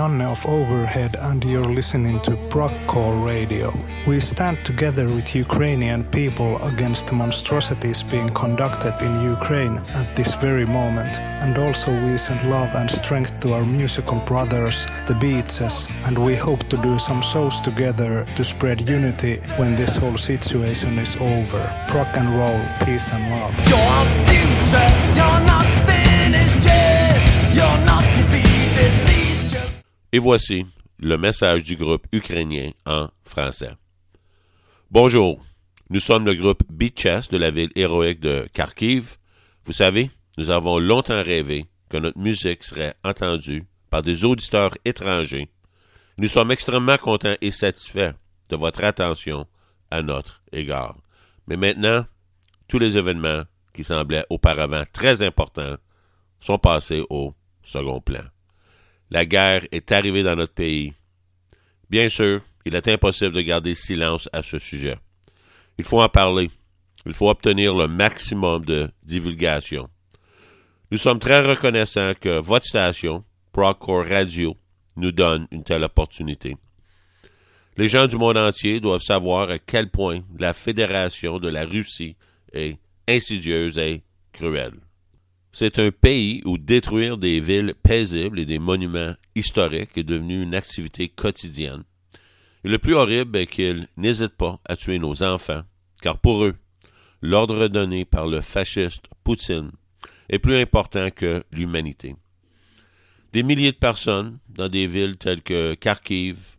Janne of Overhead and you're listening to Procore Radio. We stand together with Ukrainian people against the monstrosities being conducted in Ukraine at this very moment. And also we send love and strength to our musical brothers, the Beatses, and we hope to do some shows together to spread unity when this whole situation is over. Rock and roll, peace and love. Your future, you're not finished yet. You're not defeated, please just... Et voici le message du groupe ukrainien en français. Bonjour, nous sommes le groupe Beatchess de la ville héroïque de Kharkiv. Vous savez, nous avons longtemps rêvé que notre musique serait entendue par des auditeurs étrangers. Nous sommes extrêmement contents et satisfaits de votre attention à notre égard. Mais maintenant, tous les événements qui semblaient auparavant très importants sont passés au second plan. La guerre est arrivée dans notre pays. Bien sûr, il est impossible de garder silence à ce sujet. Il faut en parler. Il faut obtenir le maximum de divulgation. Nous sommes très reconnaissants que votre station, Procore Radio, nous donne une telle opportunité. Les gens du monde entier doivent savoir à quel point la Fédération de la Russie est insidieuse et cruelle. C'est un pays où détruire des villes paisibles et des monuments historiques est devenu une activité quotidienne. Et le plus horrible est qu'ils n'hésitent pas à tuer nos enfants, car pour eux, l'ordre donné par le fasciste Poutine est plus important que l'humanité. Des milliers de personnes dans des villes telles que Kharkiv,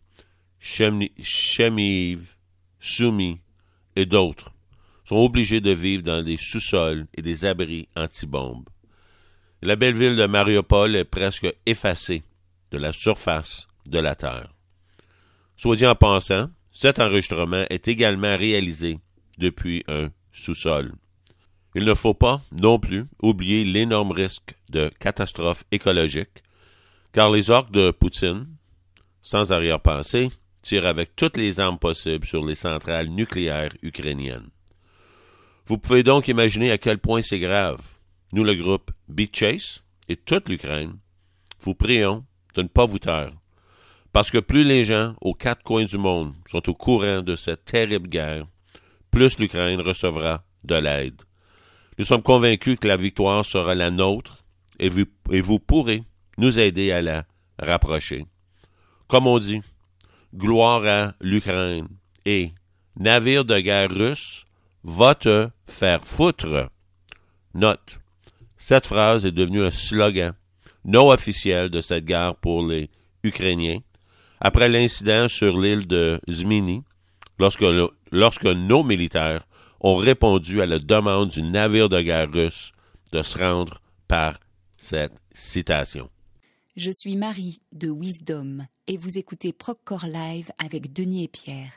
Chemiv, Sumy et d'autres sont obligés de vivre dans des sous-sols et des abris anti-bombes. La belle ville de Mariupol est presque effacée de la surface de la Terre. Soit dit en passant, cet enregistrement est également réalisé depuis un sous-sol. Il ne faut pas non plus oublier l'énorme risque de catastrophe écologique, car les orques de Poutine, sans arrière-pensée, tirent avec toutes les armes possibles sur les centrales nucléaires ukrainiennes. Vous pouvez donc imaginer à quel point c'est grave. Nous, le groupe Beatchess et toute l'Ukraine, vous prions de ne pas vous taire, parce que plus les gens aux quatre coins du monde sont au courant de cette terrible guerre, plus l'Ukraine recevra de l'aide. Nous sommes convaincus que la victoire sera la nôtre et vous pourrez nous aider à la rapprocher. Comme on dit, gloire à l'Ukraine et navire de guerre russe va te faire foutre. Note, cette phrase est devenue un slogan non officiel de cette guerre pour les Ukrainiens après l'incident sur l'île de Zmini lorsque nos militaires ont répondu à la demande du navire de guerre russe de se rendre par cette citation. Je suis Marie de Wisdom et vous écoutez Procore Live avec Denis et Pierre.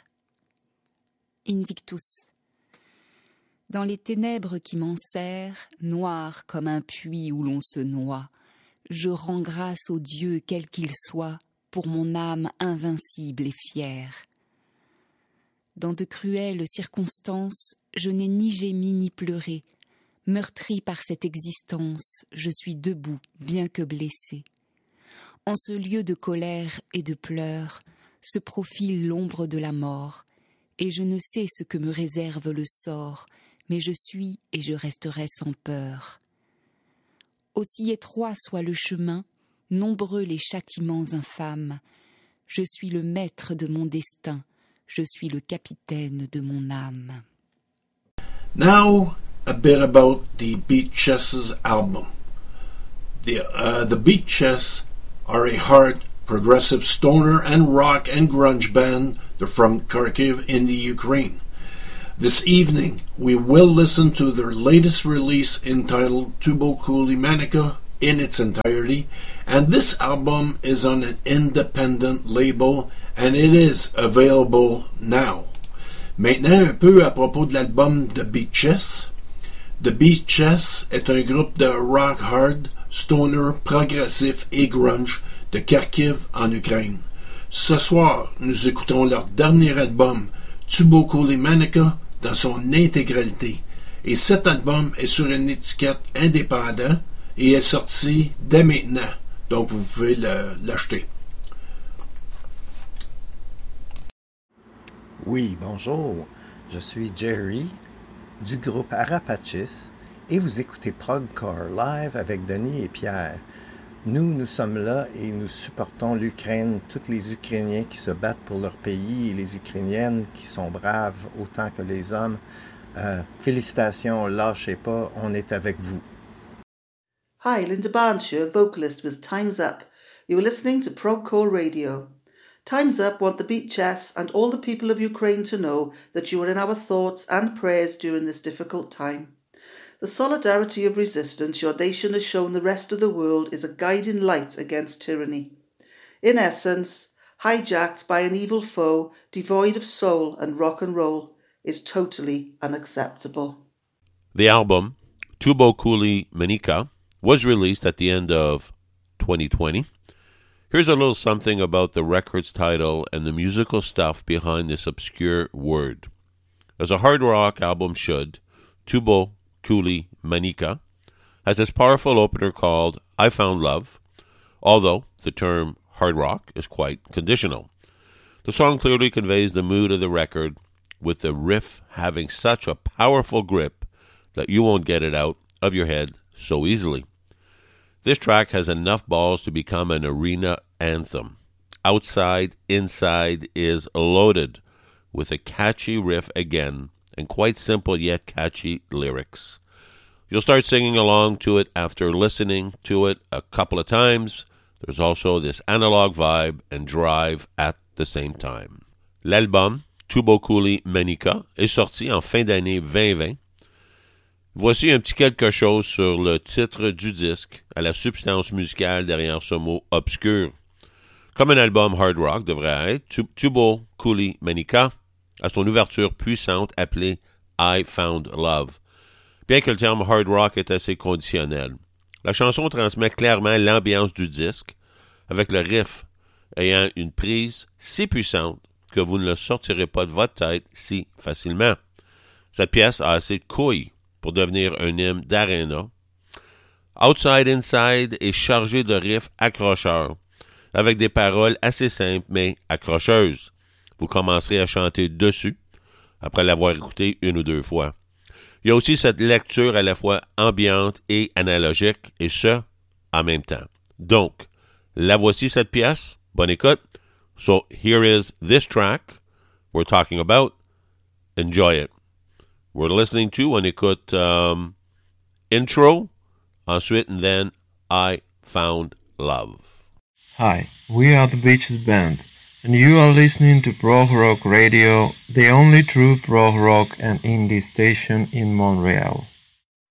Invictus. Dans les ténèbres qui m'enserrent, noires comme un puits où l'on se noie, je rends grâce au Dieu quel qu'il soit pour mon âme invincible et fière. Dans de cruelles circonstances, je n'ai ni gémi ni pleuré. Meurtri par cette existence, je suis debout, bien que blessé. En ce lieu de colère et de pleurs, se profile l'ombre de la mort, et je ne sais ce que me réserve le sort, mais je suis et je resterai sans peur. Aussi étroit soit le chemin, nombreux les châtiments infâmes, je suis le maître de mon destin, je suis le capitaine de mon âme. Now, a bit about the Beatchess' album. The Beatchess are a hard, progressive stoner and rock and grunge band. They're from Kharkiv in the Ukraine. This evening, we will listen to their latest release entitled Tubo Kuli Manica in its entirety, and this album is on an independent label and it is available now. Maintenant, un peu à propos de l'album de Beatchess. The Beatchess est un groupe de rock hard, stoner, progressif et grunge de Kharkiv en Ukraine. Ce soir, nous écoutons leur dernier album, Tubo Kuli Manica, dans son intégralité. Et cet album est sur une étiquette indépendante et est sorti dès maintenant. Donc vous pouvez l'acheter. Oui, bonjour. Je suis Jerry du groupe Arapachis et vous écoutez Progcore Live avec Denis et Pierre. Nous sommes là et nous supportons l'Ukraine, tous les Ukrainiens qui se battent pour leur pays et les Ukrainiennes qui sont braves autant que les hommes. Félicitations, lâchez pas, on est avec vous. Hi, Linda Barnes here, vocalist with Time's Up. You are listening to Progcore Radio. Time's Up want the Beat Chess and all the people of Ukraine to know that you are in our thoughts and prayers during this difficult time. The solidarity of resistance your nation has shown the rest of the world is a guiding light against tyranny. In essence, hijacked by an evil foe, devoid of soul and rock and roll, is totally unacceptable. The album, Tubo Kuli Menika, was released at the end of 2020. Here's a little something about the record's title and the musical stuff behind this obscure word. As a hard rock album should, Tubo Kuli Menika has its powerful opener called I Found Love, although the term hard rock is quite conditional. The song clearly conveys the mood of the record, with the riff having such a powerful grip that you won't get it out of your head so easily. This track has enough balls to become an arena anthem. Outside, Inside is loaded with a catchy riff again and quite simple yet catchy lyrics. You'll start singing along to it after listening to it a couple of times. There's also this analog vibe and drive at the same time. L'album Tubo Kuli Menika est sorti en fin d'année 2020. Voici un petit quelque chose sur le titre du disque, à la substance musicale derrière ce mot obscur. Comme un album hard rock devrait être, Tubo Kuli Menika a son ouverture puissante appelée I Found Love. Bien que le terme hard rock est assez conditionnel, la chanson transmet clairement l'ambiance du disque, avec le riff ayant une prise si puissante que vous ne le sortirez pas de votre tête si facilement. Cette pièce a assez de couilles pour devenir un hymne d'arena. Outside Inside est chargé de riffs accrocheurs, avec des paroles assez simples mais accrocheuses. Vous commencerez à chanter dessus, après l'avoir écouté une ou deux fois. Il y a aussi cette lecture à la fois ambiante et analogique, et ce, en même temps. Donc, la voici cette pièce. Bonne écoute. So, here is this track we're talking about. Enjoy it. We're listening to, on écoute intro, ensuite, and then I Found Love. Hi, we are the Beaches Band, and you are listening to Prog Rock Radio, the only true prog rock and indie station in Montreal.